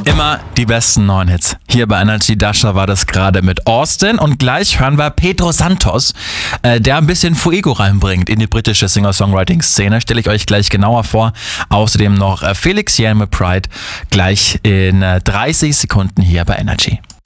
Immer die besten neuen Hits. Hier bei Energy Dasher war das gerade mit Austin und gleich hören wir Pedro Santos, der ein bisschen Fuego reinbringt in die britische Singer-Songwriting-Szene. Stelle ich euch gleich genauer vor. Außerdem noch Felix Jähn mit Pride gleich in 30 Sekunden hier bei Energy.